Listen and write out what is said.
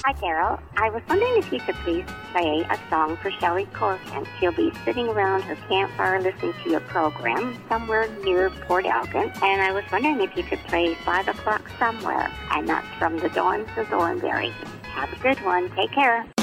Hi, Carol. I was wondering if you could please play a song for Shelley Corrigan. She'll be sitting around her campfire listening to your program somewhere near Port Elgin. And I was wondering if you could play 5 o'clock somewhere. And that's from the Dawn to Thornberry. Have a good one. Take care.